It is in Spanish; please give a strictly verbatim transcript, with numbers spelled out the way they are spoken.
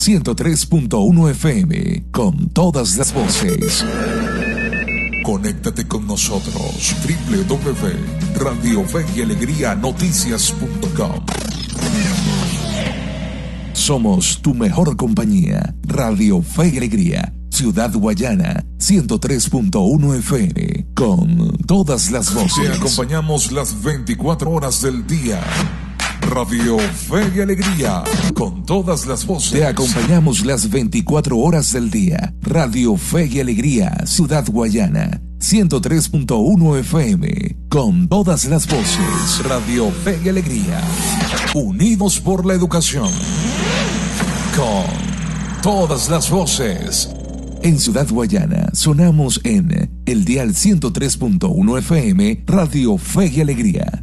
ciento tres punto uno F M, con todas las voces. Conéctate con nosotros, doble u doble u doble u punto radio fe y alegría noticias punto com. Somos tu mejor compañía. Radio Fe y Alegría, Ciudad Guayana, ciento tres punto uno F M, con todas las voces. Te acompañamos las veinticuatro horas del día. Radio Fe y Alegría, con todas las voces. Te acompañamos las veinticuatro horas del día. Radio Fe y Alegría, Ciudad Guayana, ciento tres punto uno F M, con todas las voces. Radio Fe y Alegría, unidos por la educación, con todas las voces. En Ciudad Guayana sonamos en el dial ciento tres punto uno F M, Radio Fe y Alegría.